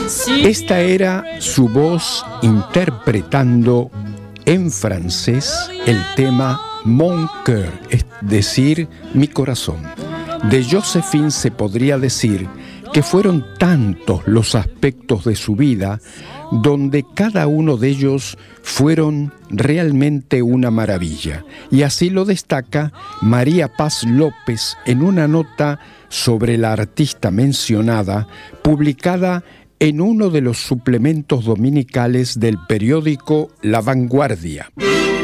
Esta era su voz interpretando en francés el tema Mon cœur, es decir, mi corazón. De Joséphine se podría decir que fueron tantos los aspectos de su vida donde cada uno de ellos fueron realmente una maravilla. Y así lo destaca María Paz López en una nota sobre la artista mencionada, publicada en uno de los suplementos dominicales del periódico La Vanguardia.